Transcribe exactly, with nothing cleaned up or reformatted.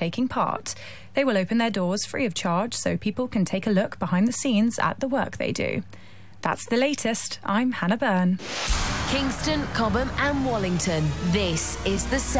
taking part. They will open their doors free of charge so people can take a look behind the scenes at the work they do. That's the latest. I'm Hannah Byrne. Kingston, Cobham and Wallington. This is The Sound.